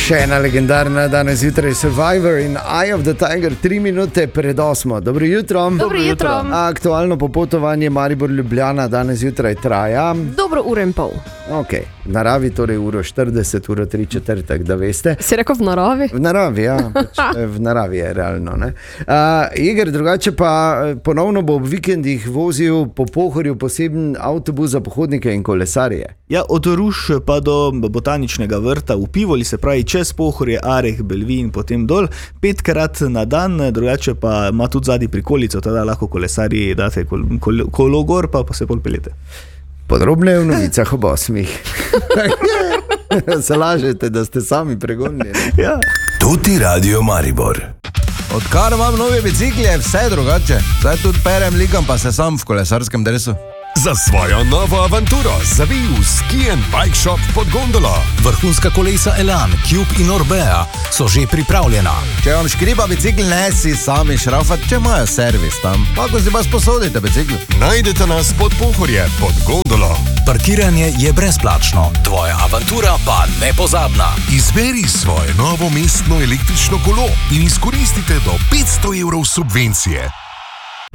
Še ena legendarna danes jutraj Survivor in Eye of the Tiger, 3 minute pred 8. Dobro jutro. Dobro jutro. Aktualno popotovanje Maribor-Ljubljana danes jutraj traja. Dobro uro in pol. Ok, v naravi torej uro 40, uro 3/4, da veste. Si rekel v naravi? V naravi, ja. V naravi je realno. Igor, drugače pa ponovno bo ob vikendih vozil po Pohorju poseben avtobus za pohodnike in kolesarje. Ja, od Ruš pa do botaničnega vrta v Pivoli, se pravi čez Pohorje, Areh, Belvi in potem dol, 5krat na dan, drugače pa ima tudi zadnji prikolico, tada lahko kolesarji date kolo gor, pa se pol peljete. Podrobneje v novicah ob 8. Se lažete, da ste sami pregonili. Ja. Tuti Radio Maribor. Odkar imam nove bicikle, vse je drugače. Zdaj tudi perem, likam pa se sam v kolesarskem dresu. Za svojo novo avanturo zavij v Ski & Bike Shop pod Gondolo. Vrhunska kolesa Elan, Cube in Orbea so že pripravljena. Če vam škripa bicikl, ne si sami šrafat, če imajo servis tam. Pa ko si pa sposodite bicikl. Najdete nas pod Pohorje, pod Gondolo. Parkiranje je brezplačno, tvoja avantura pa nepozabna. Izberi svoje novo mestno električno kolo in izkoristite do 500 € subvencije.